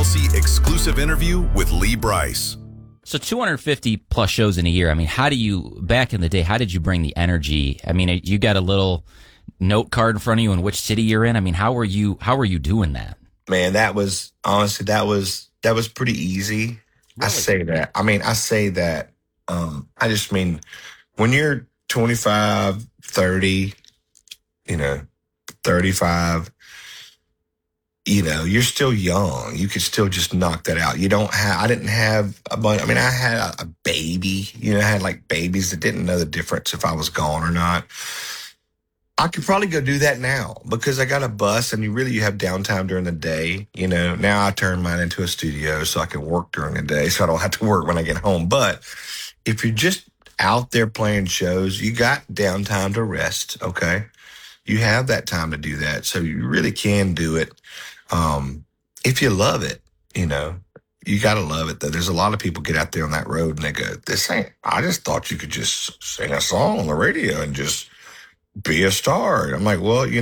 TLC exclusive interview with Lee Brice. So 250 plus shows in a year. I mean, how do you, back in the day, how did you bring the energy? I mean, you got a little note card in front of you in which city you're in. I mean, how were you doing that? Man, that was honestly, that was pretty easy. Really? I say that. I just mean, when you're 25, 30, 35, you're still young. You could still just knock that out. I didn't have a bunch. I mean, I had a baby, I had like babies that didn't know the difference if I was gone or not. I could probably go do that now because I got a bus and you have downtime during the day. Now I turn mine into a studio so I can work during the day so I don't have to work when I get home. But if you're just out there playing shows, you got downtime to rest. Okay. You have that time to do that. So you really can do it. If you love it, you got to love it though. There's a lot of people get out there on that road and they go, I just thought you could just sing a song on the radio and just be a star. And I'm like, well,